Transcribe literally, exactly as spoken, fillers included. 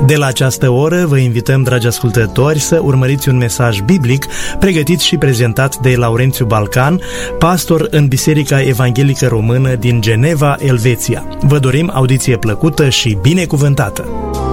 De la această oră vă invităm, dragi ascultători, să urmăriți un mesaj biblic pregătit și prezentat de Laurențiu Balcan, pastor în Biserica Evanghelică Română din Geneva, Elveția. Vă dorim audiție plăcută și binecuvântată!